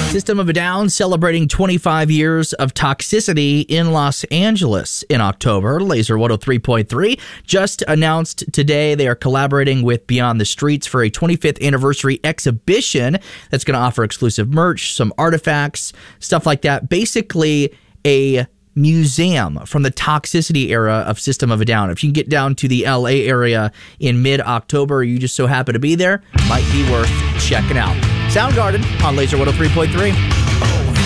System of a Down celebrating 25 years of toxicity in Los Angeles in October. Laser 103.3 just announced today they are collaborating with Beyond the Streets for a 25th anniversary exhibition that's going to offer exclusive merch, some artifacts, stuff like that. Basically, a museum from the toxicity era of System of a Down. If you can get down to the LA area in mid-October, you just so happen to be there, might be worth checking out. Soundgarden on Laser 103.3.